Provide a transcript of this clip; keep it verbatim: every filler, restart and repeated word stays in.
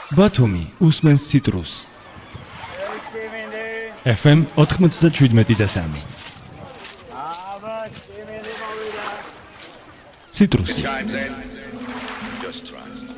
ბათუმი უსმენს ციტრუს. ეფ ემ ოთხმოცდაშვიდმეტი და სამი. ციტრუსი. Just trust.